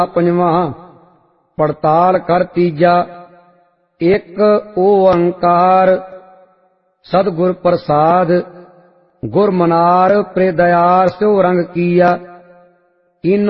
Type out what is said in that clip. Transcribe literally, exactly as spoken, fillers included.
पंजवां पड़ताल कर तीजा। एक ओंकार सतगुर प्रसाद गुर मनार प्रे दयार स्यो रंग किया। इन